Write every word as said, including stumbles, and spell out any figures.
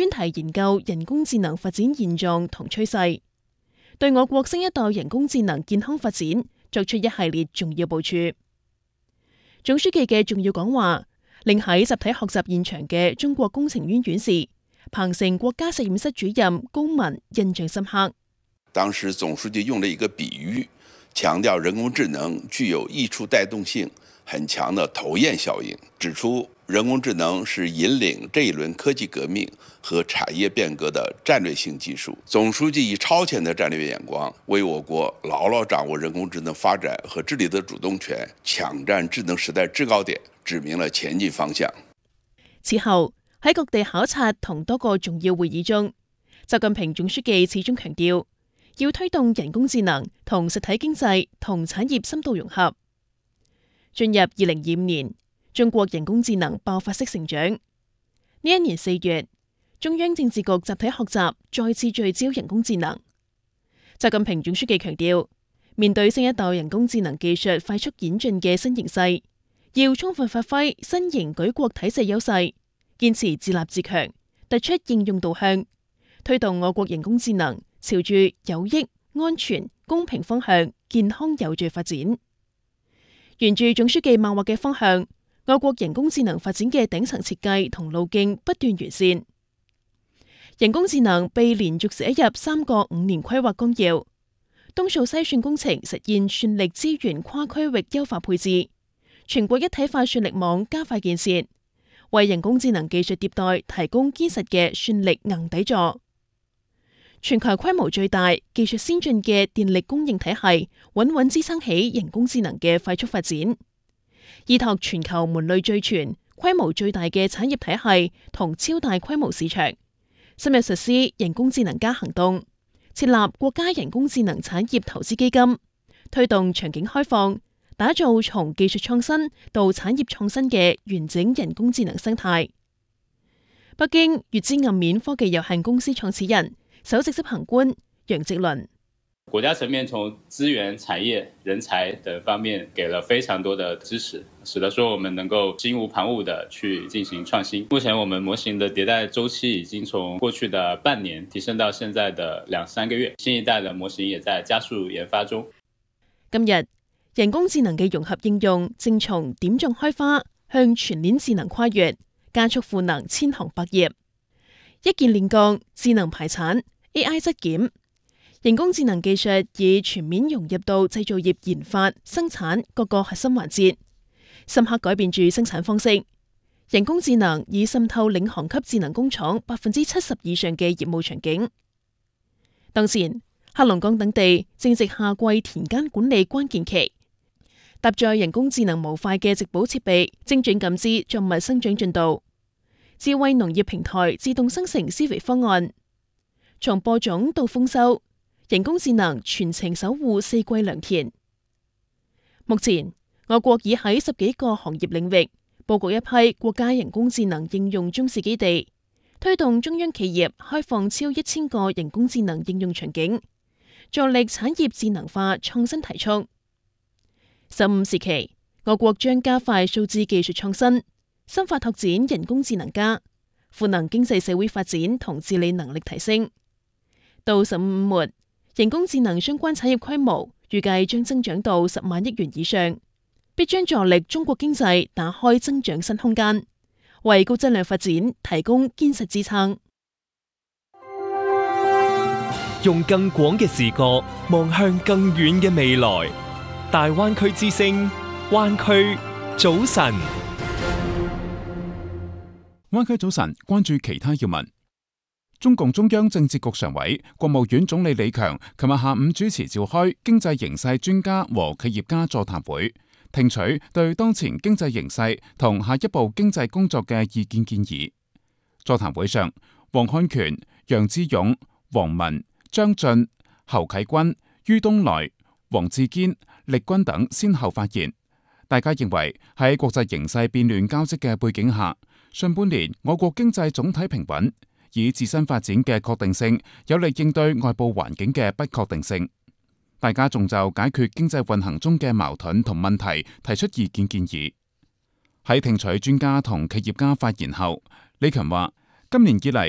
專題研究人工智能發展現狀同趨勢，對我國新一代人工智能健康發展作出一系列重要部署。總書記嘅重要講話，令喺集體學習現場嘅中國工程院院士、鵬城國家實驗室主任高文印象深刻。 當時總書記用了一個比喻，強調人工智能具有溢出帶動性很強的頭焰效應，指出人工智能是引領這一輪科技革命和產業變革的戰略性技術。總書記以超前的戰略眼光，為我國牢牢掌握人工智能發展和治理的主動權，搶佔智能時代制高點，指明了前進方向。 此後喺各地考察同多個重要會議中，習近平總書記始終強調，要推動人工智能同實體經濟同產業深度融合。進入二零二五年，中國人工智能爆發式成長。呢一年四月，中央政治局集體學習再次聚焦人工智能。習近平總書記強調，面對新一代人工智能技術快速演進嘅新形勢，要充分發揮新型舉國體制優勢，堅持自立自強，突出應用導向，推動我國人工智能朝住有益、安全、公平方向健康有序發展。沿住總書記擘劃嘅方向，我國人工智能發展嘅頂層設計同路徑不斷完善。人工智能被連續寫入三個五年規劃綱要，東數西算工程實現算力資源跨區域優化配置，全國一體化算力網加快建設，為人工智能技術迭代提供堅實嘅算力硬底座。全球規模最大、技術先進嘅電力供應體系，穩穩支撐起人工智能嘅快速發展。依託全球門類最全、規模最大嘅產業體系同超大規模市場，深入實施人工智能加行動，設立國家人工智能產業投資基金，推動場景開放，打造從技術創新到產業創新嘅完整人工智能生態。北京粵知暗面科技有限公司創始人、首席執行官楊直倫： 國家層面從資源、產業、人才等方面給了非常多的支持，使得說我們能夠心無旁騖地去進行創新。目前我們模型的迭代週期已經從過去的半年提升到現在的兩三個月，新一代的模型也在加速研發中。 今日人工智能嘅融合應用正從點狀開花向全鏈智能跨越，加速賦能千行百業。一鍵煉鋼、智能排產、A I 質檢，人工智能技術已全面融入到製造業研發、生產各個核心環節，深刻改變住生產方式。人工智能已滲透領航級智能工廠百分之七十以上嘅業務場景。當前，黑龍江等地正值夏季田間管理關鍵期，搭載人工智能模塊嘅植保設備，精準感知作物生長進度。智慧農業平台自動生成施肥方案，從播種到豐收，人工智能全程守護四季良田。目前，我國已喺十幾個行業領域佈局一批國家人工智能應用中試基地，推動中央企業開放超一千個人工智能應用場景，助力產業智能化創新提速。十五時期，我國將加快數字技術創新，深化拓展人工智能加，賦能經濟社會發展同治理能力提升。到十五五末，人工智能相關產業規模預計將增長到十萬億元以上，必將助力中國經濟打開增長新空間，為高質量發展提供堅實支撐。 用更廣嘅視角望向更遠嘅未來，大灣區之聲，灣區早晨。 灣區早晨，關注其他要聞。中共中央政治局常委、國務院總理李強琴日下午主持召開經濟形勢專家和企業家座談會，聽取對當前經濟形勢同下一步經濟工作嘅意見建議。座談會上，黃漢權、楊志勇、王文、張俊、侯啟軍、于東來、王志堅、力軍等先後發言。大家認為喺國際形勢變亂交織嘅背景下，上半年我國經濟總體平穩，以自身發展嘅確定性有力應對外部環境嘅不確定性。大家仲就解決經濟運行中嘅矛盾同問題提出意見建議。喺聽取專家同企業家發言後，李強話：今年以嚟